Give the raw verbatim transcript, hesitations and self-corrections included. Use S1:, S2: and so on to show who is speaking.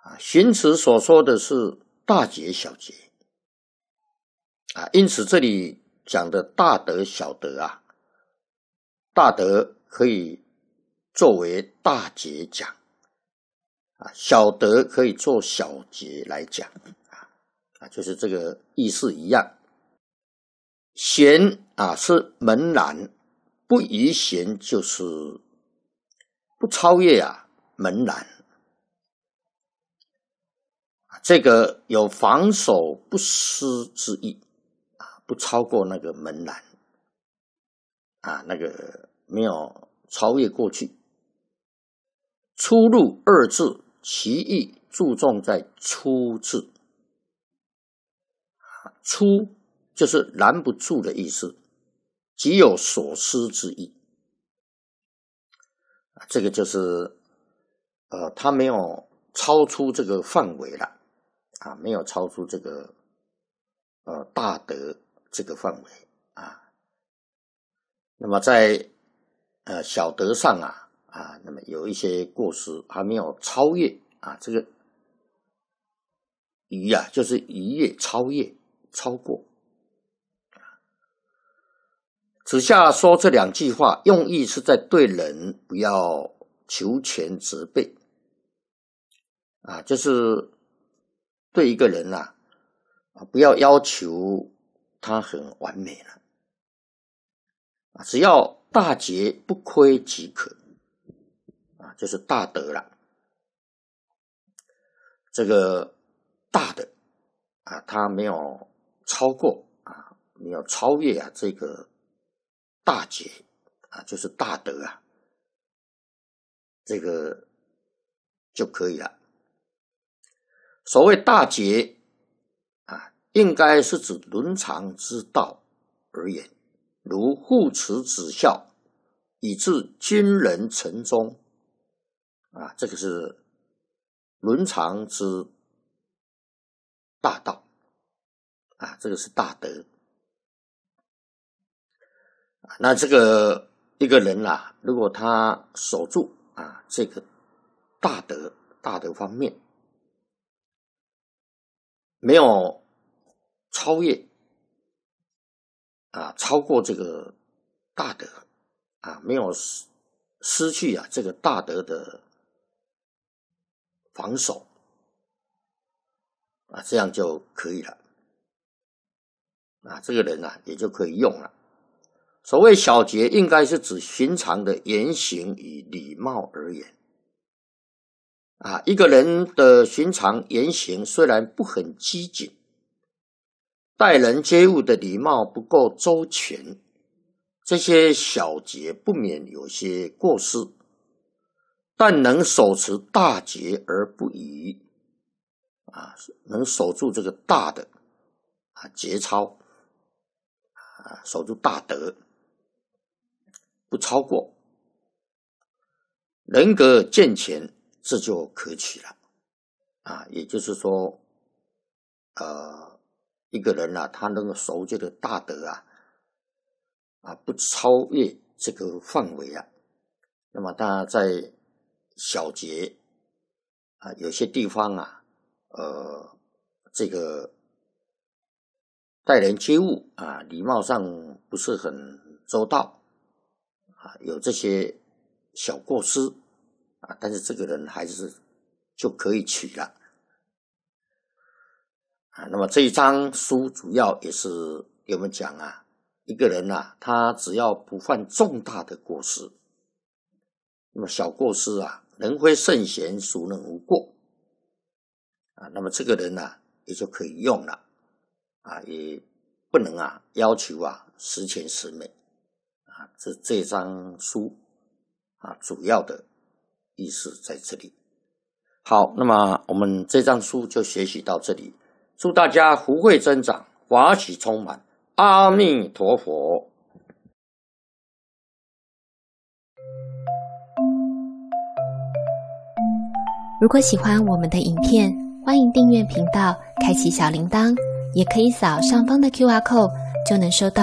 S1: 荀子所说的是大节小节啊，因此这里讲的大德小德啊，大德可以作为大节讲啊，小德可以做小节来讲啊，就是这个意思一样。贤啊是门栏，不逾贤就是不超越啊门栏。这个有防守不失之意啊，不超过那个门栏啊，那个没有超越过去。出入二字，其意注重在出字。出就是拦不住的意思，极有所思之意。这个就是呃，他没有超出这个范围了。啊，没有超出这个呃大德这个范围啊。那么在呃小德上啊啊，那么有一些过失还没有超越啊，这个逾啊就是逾越、超越、超过。子夏说这两句话，用意是在对人不要求全责备啊，就是对一个人啊，不要要求他很完美了，啊，只要大节不亏即可，啊，就是大德了。这个大的啊，他没有超过啊，没有超越啊，这个大节啊，就是大德啊，这个就可以了。所谓大节啊，应该是指伦常之道而言，如父慈子孝，以致君人臣忠啊，这个是伦常之大道啊，这个是大德。那这个一个人啊，如果他守住啊这个大德大德方面，没有超越啊，超过这个大德啊，没有失失去啊这个大德的防守啊，这样就可以了啊，这个人啊也就可以用了。所谓小节，应该是指寻常的言行与礼貌而言啊，一个人的寻常言行虽然不很机警，待人接物的礼貌不够周全，这些小节不免有些过失，但能守持大节而不逾啊，能守住这个大的啊节操啊，守住大德，不超过，人格健全，这就可取了啊。也就是说，呃，一个人啊，他能够守这个大德啊，啊，不超越这个范围啊，那么他在小节啊，有些地方啊，呃，这个待人接物啊，礼貌上不是很周到啊，有这些小过失啊，但是这个人还是就可以取了啊。那么这一章书主要也是给我们讲啊，一个人啊，他只要不犯重大的过失，那么小过失啊，人非圣贤，孰能无过啊？那么这个人啊，也就可以用了啊，也不能啊要求啊十全十美啊。这这章书啊，主要的意思在这里。好，那么我们这章书就学习到这里，祝大家福慧增长，法喜充满，阿弥陀佛。
S2: 如果喜欢我们的影片，欢迎订阅频道，开启小铃铛，也可以扫上方的 Q R code，就能收到